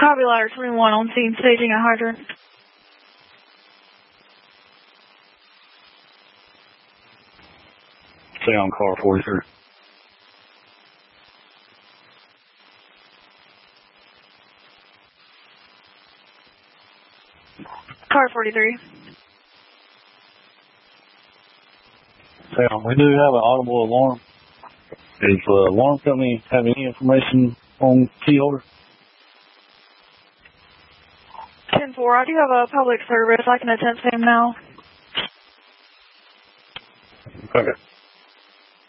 Copy ladder 21 on scene, staging a hydrant. Stay on car 43. Car 43. Stay on. We do have an audible alarm. Does the alarm company have any information on key holder? 10-4, I do have a public service. I can attempt him now. Okay.